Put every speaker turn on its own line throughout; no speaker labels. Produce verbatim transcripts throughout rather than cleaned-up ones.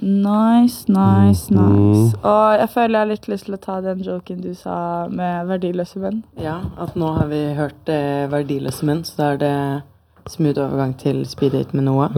Nice, nice, nice. Og jeg føler jeg har litt lyst til å ta den joken du sa med verdiløse menn.
Ja, at nå har vi hørt eh, verdiløse menn, så da er det smooth overgang til speeddate med Noah.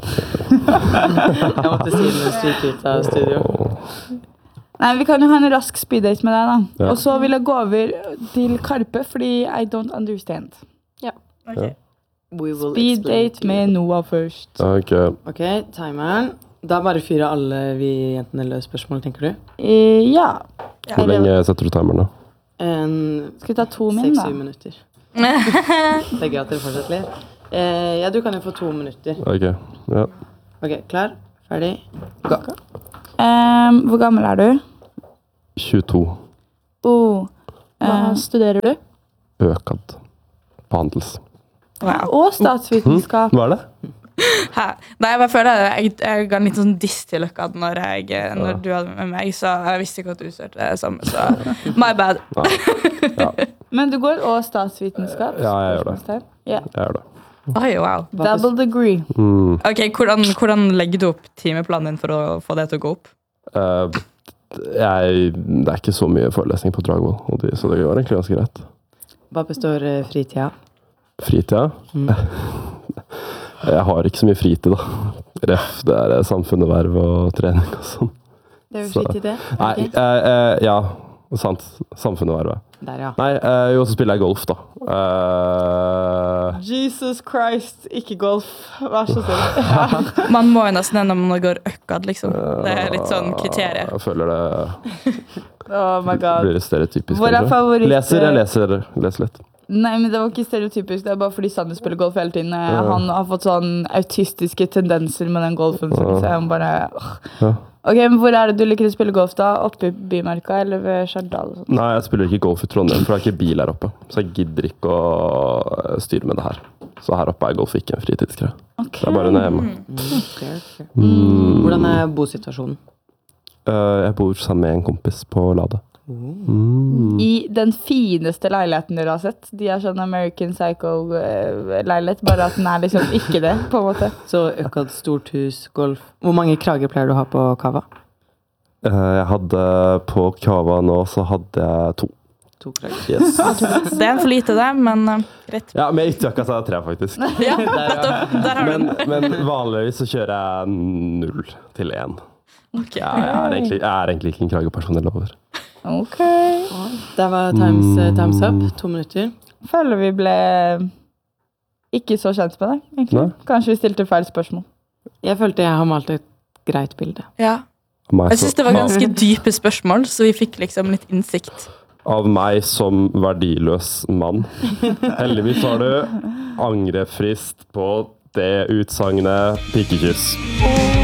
Jeg måtte si det mens du gikk ut av studio.
Nei, vi kan jo ha en rask speeddate med deg da.
Ja.
Og så vil jeg gå over til Karpe, fordi I don't understand.
Ja.
Okay.
We will
Speeddate med Noah først.
Ok.
Ok, timeren. Da bare fyrer alle vi jentene løs spørsmål, tenker du?
Eh, ja.
Hvor lenge setter du timeren da?
En
Skal vi ta to min da?
seks-syv minutter. Det er gøy at dere fortsetter litt. Eh, ja, du kan jo få to minutter.
Ok, ja.
Ok, klar, ferdig, gå.
Um, hvor gammel er du?
tjueto.
Oh.
Hva
Uh,
studerer du?
Økad. På handels.
Wow.
og statsvitenskap.
Hva er det?
Hæ? Nei, jeg bare føler jeg, jeg ga en litt sånn diss til Løkkad når, jeg, når du hadde med meg, så jeg visste ikke at du studerte det samme, så my bad.
Ja,
Men du går og statsvitenskap?
ja jeg gjør det.
Ja.
Jeg gjør det.
Oi, wow.
Double degree.
Mm.
Ok, hvordan, hvordan legger du opp timeplanen din for å få det til å gå opp?
Eh, jeg, det er ikke så mye forelesning på Dragvoll, og de, så det går egentlig ganske greit.
Hva består eh, fritida?
Fritida?
Mm.
Jeg har ikke så mye fritid da. Ref, det er samfunnet, verv og trening og sånn.
Det er jo
Så-
fritid det.
Nei,
Ok.
eh, eh, ja, sant. Samfunnet, verv.
Der, ja.
Nei, eh, jo, så spiller jeg golf da. Eh,
Jesus Christ, ikke golf. Vær så snill.
Man må jo nesten enda man går Økkad, liksom. Det er litt sånn kriterier.
Jeg føler det
Oh my god.
blir stereotypisk.
Hvor er
kanskje.
favoritt-
Leser, jeg leser, leser litt.
Nei, men det var ikke stereotypisk. Det er bare fordi Sander spiller golf hele tiden. Han har fått sånn autistiske tendenser med den golfen. Så jeg må bare... åh.
Ja.
Ok, men hvor er det du liker å spille golf da? Oppe i Bymarka eller ved Stjørdal? og sånt?
Nei, jeg spiller ikke golf i Trondheim, for det er ikke bil her oppe. Så jeg gidder ikke å styre med det her. Så her oppe er golf ikke en fritidsgreie.
Ok.
Det er bare når jeg er hjemme.
Mm, ok, ok.
Mm.
Hvordan er bosituasjonen?
Eh, jeg bor sammen med en kompis på Lade. Mm.
I den fineste leiligheten dere har sett. De er sånn American Psycho-leilighet, bare at den er liksom ikke det, på en måte.
Så Økkad, stort hus, golf. Hvor mange krager pleier du å ha på kava?
Eh, jeg hadde på Kava nå, så hadde jeg to.
To krager.
Yes.
Det er en for lite det, men uh, greit.
Ja, med ytterjakka så er det tre faktisk.
Ja, nettopp. Der har du
Men,
den.
men vanligvis så kjører jeg null til én.
Ok.
Jeg er egentlig, jeg er egentlig ikke en krageperson eller over.
Ok.
Der var times, eh, times up. To minutter.
Føler vi ble ikke så kjent med deg, egentlig.
Nei.
Kanskje vi stilte feil spørsmål.
Jeg følte jeg har malt et greit bilde.
Ja.
Meg
Jeg
så-
synes det var ganske dype spørsmål, så vi fikk liksom litt innsikt.
Av meg som verdiløs mann. Heldigvis har du angrefrist på det utsagnet pikkekyss.